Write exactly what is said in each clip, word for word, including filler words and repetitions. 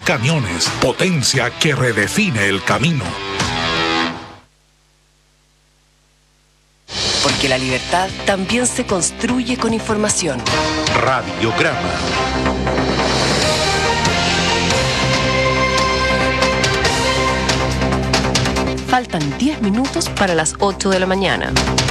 Camiones, potencia que redefine el camino. Porque la libertad también se construye con información. Radiograma. Faltan diez minutos para las ocho de la mañana.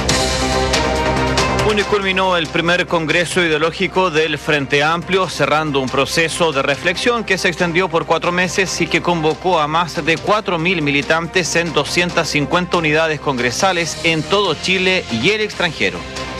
Bueno, y culminó el primer congreso ideológico del Frente Amplio, cerrando un proceso de reflexión que se extendió por cuatro meses y que convocó a más de cuatro mil militantes en doscientas cincuenta unidades congresales en todo Chile y el extranjero.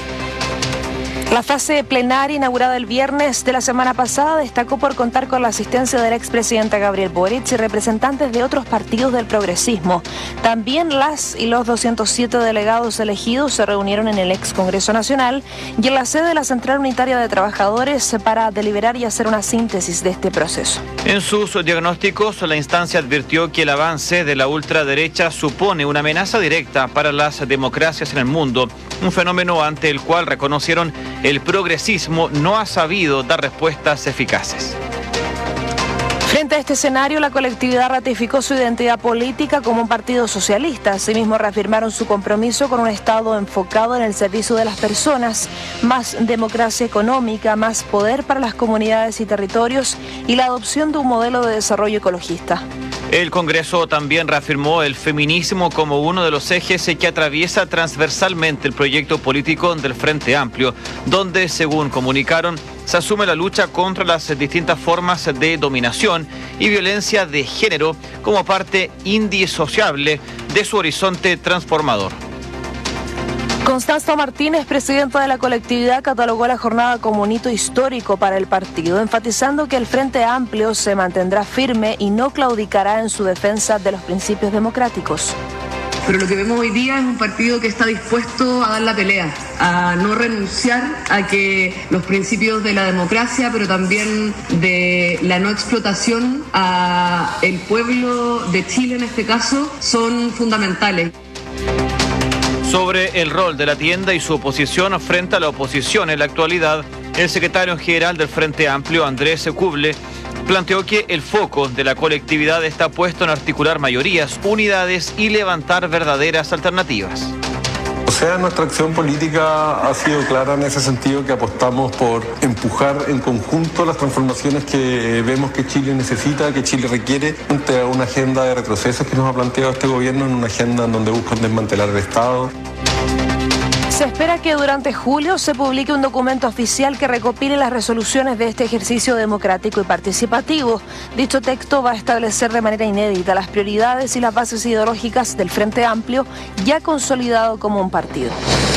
La fase plenaria inaugurada el viernes de la semana pasada destacó por contar con la asistencia del expresidente Gabriel Boric y representantes de otros partidos del progresismo. También las y los doscientos siete delegados elegidos se reunieron en el ex Congreso Nacional y en la sede de la Central Unitaria de Trabajadores para deliberar y hacer una síntesis de este proceso. En sus diagnósticos, la instancia advirtió que el avance de la ultraderecha supone una amenaza directa para las democracias en el mundo, un fenómeno ante el cual reconocieron el progresismo no ha sabido dar respuestas eficaces. Frente a este escenario, la colectividad ratificó su identidad política como un partido socialista. Asimismo, reafirmaron su compromiso con un Estado enfocado en el servicio de las personas, más democracia económica, más poder para las comunidades y territorios y la adopción de un modelo de desarrollo ecologista. El Congreso también reafirmó el feminismo como uno de los ejes que atraviesa transversalmente el proyecto político del Frente Amplio, donde, según comunicaron, se asume la lucha contra las distintas formas de dominación y violencia de género como parte indisociable de su horizonte transformador. Constanza Martínez, presidenta de la colectividad, catalogó la jornada como un hito histórico para el partido, enfatizando que el Frente Amplio se mantendrá firme y no claudicará en su defensa de los principios democráticos. Pero lo que vemos hoy día es un partido que está dispuesto a dar la pelea, a no renunciar a que los principios de la democracia, pero también de la no explotación a el pueblo de Chile en este caso, son fundamentales. Sobre el rol de la tienda y su oposición frente a la oposición en la actualidad, el secretario general del Frente Amplio, Andrés Kuble, planteó que el foco de la colectividad está puesto en articular mayorías, unidades y levantar verdaderas alternativas. O sea, nuestra acción política ha sido clara en ese sentido, que apostamos por empujar en conjunto las transformaciones que vemos que Chile necesita, que Chile requiere, frente a una agenda de retrocesos que nos ha planteado este gobierno, en una agenda en donde buscan desmantelar el Estado. Se espera que durante julio se publique un documento oficial que recopile las resoluciones de este ejercicio democrático y participativo. Dicho texto va a establecer de manera inédita las prioridades y las bases ideológicas del Frente Amplio, ya consolidado como un partido.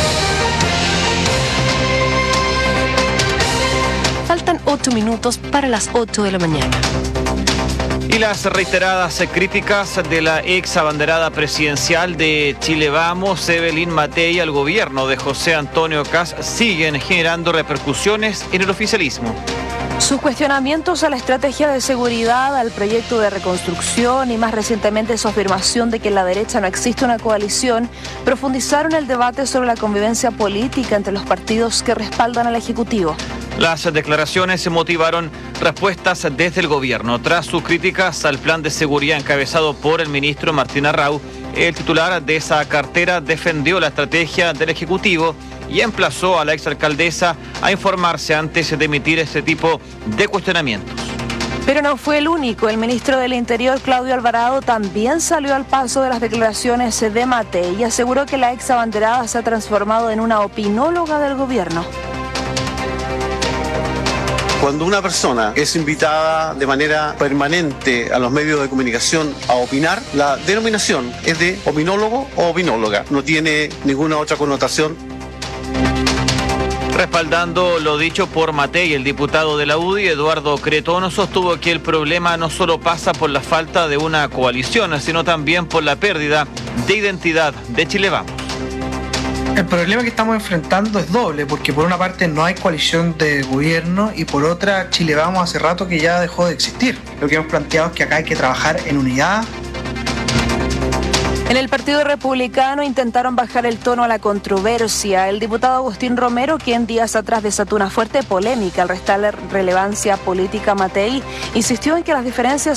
Faltan ocho minutos para las ocho de la mañana. Y las reiteradas críticas de la ex abanderada presidencial de Chile Vamos, Evelyn Matei, al gobierno de José Antonio Kast siguen generando repercusiones en el oficialismo. Sus cuestionamientos a la estrategia de seguridad, al proyecto de reconstrucción y más recientemente su afirmación de que en la derecha no existe una coalición, profundizaron el debate sobre la convivencia política entre los partidos que respaldan al Ejecutivo. Las declaraciones motivaron respuestas desde el gobierno. Tras sus críticas al plan de seguridad encabezado por el ministro Martín Arrau, el titular de esa cartera defendió la estrategia del Ejecutivo y emplazó a la exalcaldesa a informarse antes de emitir este tipo de cuestionamientos. Pero no fue el único. El ministro del Interior, Claudio Alvarado, también salió al paso de las declaraciones de Matei y aseguró que la ex abanderada se ha transformado en una opinóloga del gobierno. Cuando una persona es invitada de manera permanente a los medios de comunicación a opinar, la denominación es de opinólogo o opinóloga. No tiene ninguna otra connotación. Respaldando lo dicho por Matei, el diputado de la U D I, Eduardo Cretón, sostuvo que el problema no solo pasa por la falta de una coalición, sino también por la pérdida de identidad de Chile Vamos. El problema que estamos enfrentando es doble, porque por una parte no hay coalición de gobierno y por otra Chile Vamos hace rato que ya dejó de existir. Lo que hemos planteado es que acá hay que trabajar en unidad. En el Partido Republicano intentaron bajar el tono a la controversia. El diputado Agustín Romero, quien días atrás desató una fuerte polémica al restarle relevancia política a Matei, insistió en que las diferencias